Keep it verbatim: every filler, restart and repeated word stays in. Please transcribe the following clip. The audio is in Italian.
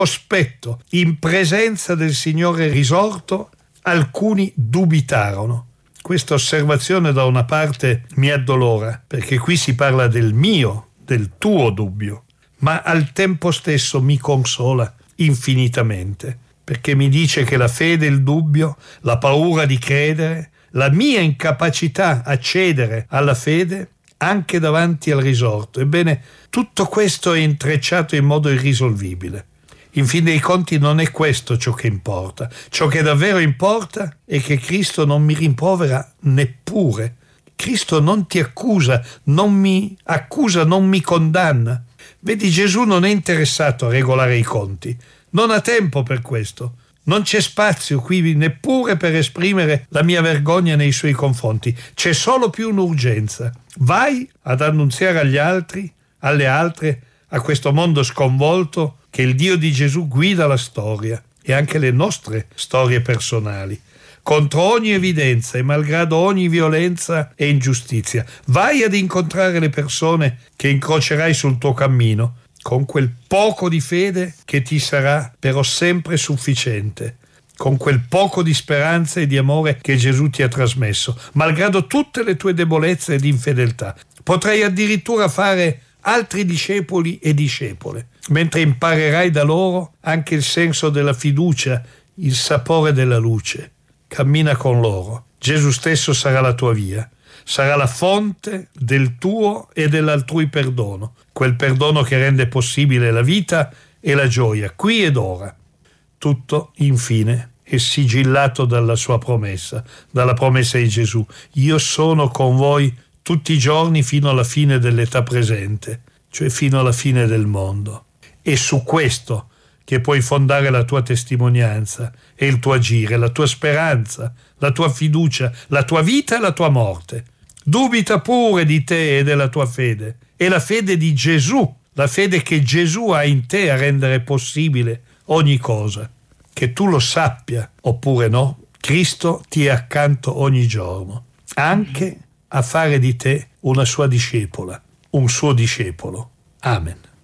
cospetto, in presenza del Signore risorto, alcuni dubitarono. Questa osservazione da una parte mi addolora, perché qui si parla del mio, del tuo dubbio, ma al tempo stesso mi consola infinitamente, perché mi dice che la fede e il dubbio, la paura di credere, la mia incapacità a cedere alla fede, anche davanti al risorto, ebbene, tutto questo è intrecciato in modo irrisolvibile. In fin dei conti non è questo ciò che importa. Ciò che davvero importa è che Cristo non mi rimprovera neppure. Cristo non ti accusa, non mi accusa, non mi condanna. Vedi, Gesù non è interessato a regolare i conti. Non ha tempo per questo. Non c'è spazio qui neppure per esprimere la mia vergogna nei suoi confronti. C'è solo più un'urgenza. Vai ad annunziare agli altri, alle altre, a questo mondo sconvolto, che il Dio di Gesù guida la storia e anche le nostre storie personali, contro ogni evidenza e malgrado ogni violenza e ingiustizia. Vai ad incontrare le persone che incrocerai sul tuo cammino, con quel poco di fede che ti sarà però sempre sufficiente, con quel poco di speranza e di amore che Gesù ti ha trasmesso, malgrado tutte le tue debolezze ed infedeltà. Potrai addirittura fare altri discepoli e discepole, mentre imparerai da loro anche il senso della fiducia, il sapore della luce. Cammina con loro. Gesù stesso sarà la tua via, sarà la fonte del tuo e dell'altrui perdono, quel perdono che rende possibile la vita e la gioia, qui ed ora. Tutto, infine, è sigillato dalla sua promessa, dalla promessa di Gesù. Io sono con voi tutti i giorni fino alla fine dell'età presente, cioè fino alla fine del mondo. È su questo che puoi fondare la tua testimonianza e il tuo agire, la tua speranza, la tua fiducia, la tua vita e la tua morte. Dubita pure di te e della tua fede. È la fede di Gesù, la fede che Gesù ha in te a rendere possibile ogni cosa. Che tu lo sappia oppure no, Cristo ti è accanto ogni giorno, anche a fare di te una sua discepola, un suo discepolo. Amen.